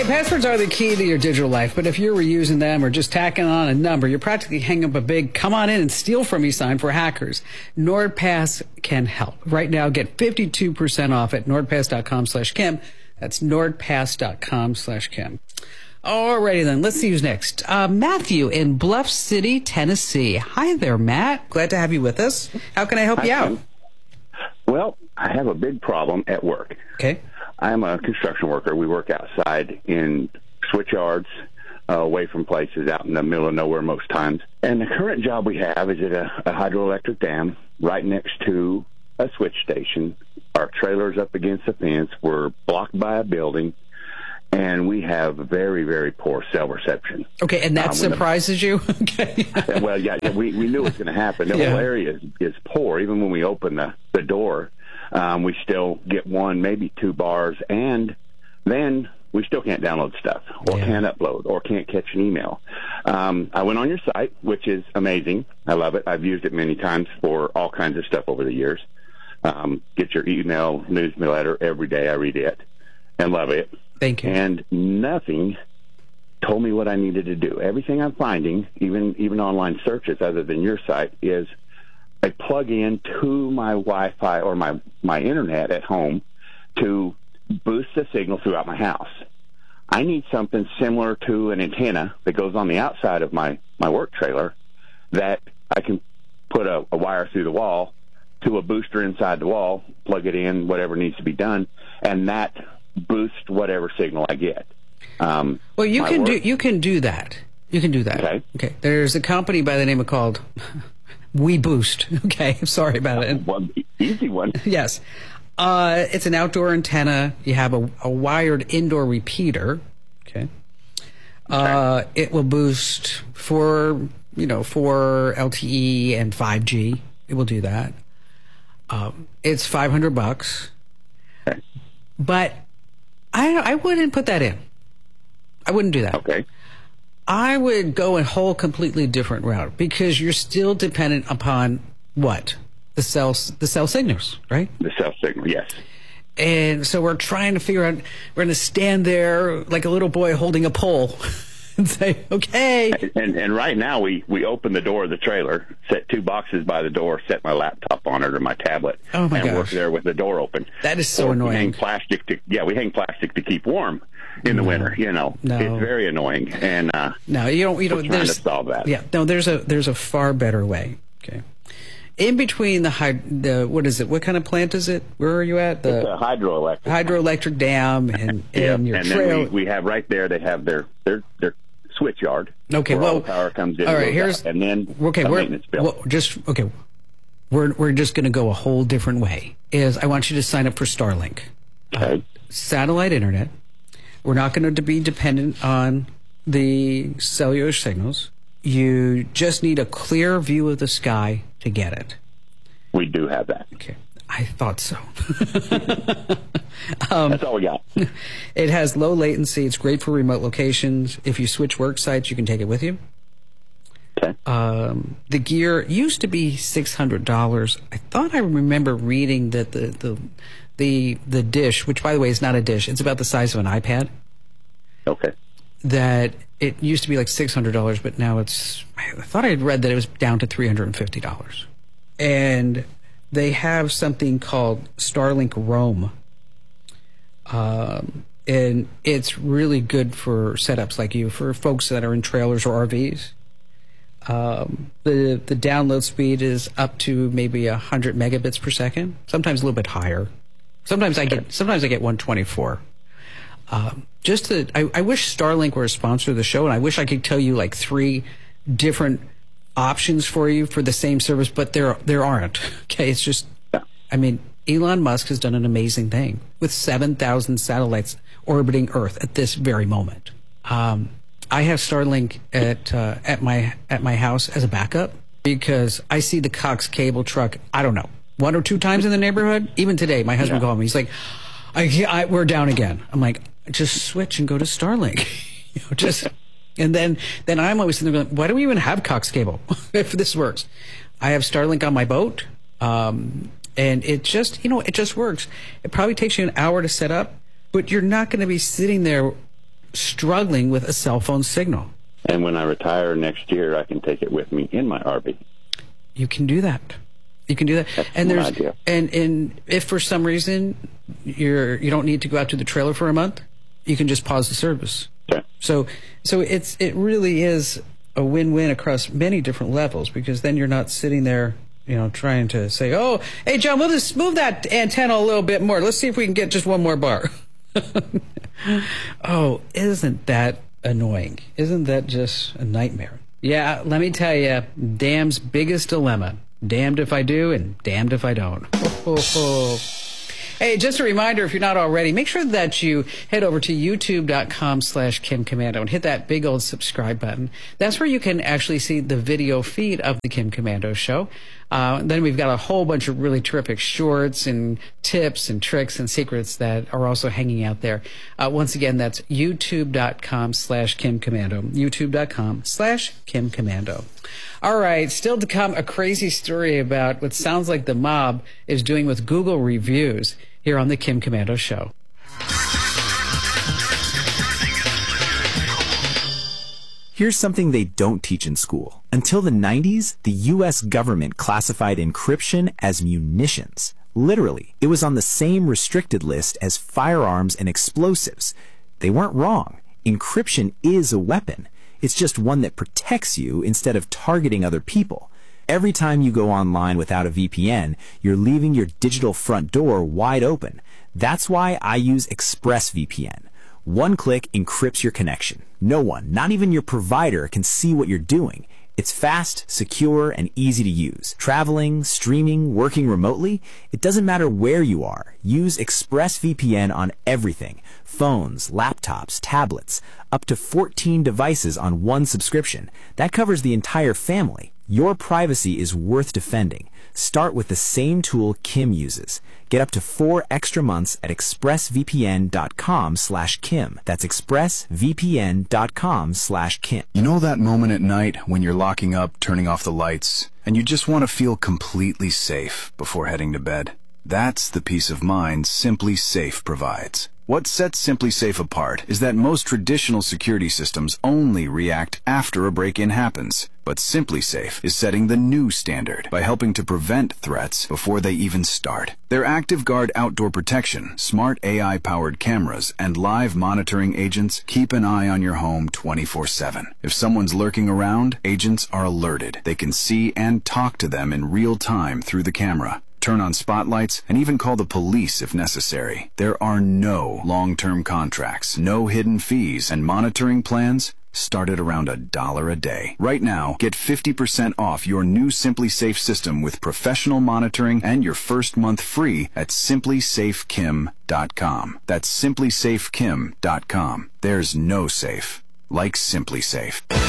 Hey, passwords are the key to your digital life, but if you're reusing them or just tacking on a number, you're practically hanging up a big come on in and steal from me sign for hackers. NordPass can help. Right now, get 52% off at nordpass.com/Kim. That's nordpass.com/Kim. Alrighty then, let's see who's next. Matthew in Bluff City, Tennessee. Hi there, Matt. Glad to have you with us. How can I help you out? Well, I have a big problem at work. Okay. I'm a construction worker. We work outside in switch yards, away from places out in the middle of nowhere most times. And the current job we have is at a hydroelectric dam right next to a switch station. Our trailer's up against the fence. We're blocked by a building. And we have very, very poor cell reception. Okay, and that surprises you? Okay. Well, yeah, we knew it was going to happen. The whole area is poor. Even when we open the door, we still get one, maybe two bars, and then we still can't download stuff or can't upload or can't catch an email. I went on your site, which is amazing. I love it. I've used it many times for all kinds of stuff over the years. Get your email newsletter every day. I read it and love it. Thank you. And nothing told me what I needed to do. Everything I'm finding, even online searches other than your site, is I plug in to my Wi-Fi or my internet at home to boost the signal throughout my house. I need something similar to an antenna that goes on the outside of my work trailer that I can put a wire through the wall to a booster inside the wall, plug it in, whatever needs to be done, and that boost whatever signal I get. Well, you can do that. You can do that. Okay. There's a company by the name of called WeBoost. Okay. Sorry about it. One easy one. Yes. It's an outdoor antenna. You have a wired indoor repeater. Okay. It will boost for LTE and 5G. It will do that. It's $500. Okay. But I wouldn't put that in. I wouldn't do that. Okay. I would go a whole completely different route because you're still dependent upon what? The cell signals, right? The cell signal, yes. And so we're trying to figure out, we're going to stand there like a little boy holding a pole and say, okay. And right now we open the door of the trailer, set two boxes by the door, set my laptop on it or my tablet, and work there with the door open. That is so annoying. We hang plastic to keep warm in the winter. No. It's very annoying. And no, you don't. We're trying to solve that. Yeah, no. There's a far better way. Okay. In between the what is it? What kind of plant is it? Where are you at? It's a hydroelectric dam and your and trail. Then we have right there. They have their switch yard. Okay, where all the power comes in. All right, and then maintenance bill. We're just going to go a whole different way. I want you to sign up for Starlink. Okay. Satellite internet. We're not going to be dependent on the cellular signals. You just need a clear view of the sky to get it. We do have that. Okay. I thought so. That's all we got. It has low latency. It's great for remote locations. If you switch work sites, you can take it with you. Okay. The gear used to be $600. I thought I remember reading that the dish, which by the way is not a dish, it's about the size of an iPad. Okay. That it used to be like $600, but now I thought I had read that it was down to $350. And they have something called Starlink Roam. And it's really good for setups like you, for folks that are in trailers or RVs. The download speed is up to maybe 100 megabits per second, sometimes a little bit higher. Sometimes I get 124. I wish Starlink were a sponsor of the show, and I wish I could tell you like 3 different options for you for the same service, but there aren't. Okay, it's just, I mean, Elon Musk has done an amazing thing with 7,000 satellites orbiting Earth at this very moment. I have Starlink at my house as a backup because I see the Cox cable truck, I don't know, 1 or 2 times in the neighborhood. Even today, my husband called me. He's like, we're down again. I'm like, just switch and go to Starlink. And then I'm always sitting there going, why do we even have Cox cable if this works? I have Starlink on my boat, and it just works. It probably takes you an hour to set up, but you're not going to be sitting there struggling with a cell phone signal. And when I retire next year, I can take it with me in my RV. You can do that. You can do that. That's and there's idea. And if for some reason you don't need to go out to the trailer for a month, you can just pause the service. Okay. So it really is a win-win across many different levels, because then you're not sitting there, trying to say, "Oh, hey John, we'll just move that antenna a little bit more. Let's see if we can get just one more bar." Oh, isn't that annoying? Isn't that just a nightmare? Yeah, let me tell you, damn's biggest dilemma. Damned if I do and damned if I don't. Hey, just a reminder, if you're not already, make sure that you head over to youtube.com/Kim Komando and hit that big old subscribe button. That's where you can actually see the video feed of the Kim Komando show. Then we've got a whole bunch of really terrific shorts and tips and tricks and secrets that are also hanging out there. Once again, that's youtube.com/Kim Komando. youtube.com/Kim Komando. All right, still to come, a crazy story about what sounds like the mob is doing with Google reviews here on the Kim Komando Show. Here's something they don't teach in school. Until the 90s, the U.S. government classified encryption as munitions. Literally, it was on the same restricted list as firearms and explosives. They weren't wrong. Encryption is a weapon. It's just one that protects you instead of targeting other people. Every time you go online without a VPN, you're leaving your digital front door wide open. That's why I use ExpressVPN. One click encrypts your connection. No one, not even your provider, can see what you're doing. It's fast, secure, and easy to use. Traveling, streaming, working remotely, it doesn't matter where you are. Use ExpressVPN on everything. Phones, laptops, tablets, up to 14 devices on one subscription. That covers the entire family. Your privacy is worth defending. Start with the same tool Kim uses. Get up to 4 extra months at expressvpn.com/Kim. That's expressvpn.com/Kim. You know that moment at night when you're locking up, turning off the lights, and you just want to feel completely safe before heading to bed? That's the peace of mind Simply Safe provides. What sets Simply Safe apart is that most traditional security systems only react after a break-in happens. But Simply Safe is setting the new standard by helping to prevent threats before they even start. Their ActiveGuard outdoor protection, smart AI-powered cameras, and live monitoring agents keep an eye on your home 24/7. If someone's lurking around, agents are alerted. They can see and talk to them in real time through the camera. Turn on spotlights, and even call the police if necessary. There are no long-term contracts, no hidden fees, and monitoring plans start at around $1 a day. Right now, get 50% off your new Simply Safe system with professional monitoring and your first month free at simplysafekim.com. That's simplysafekim.com. There's no safe like Simply Safe.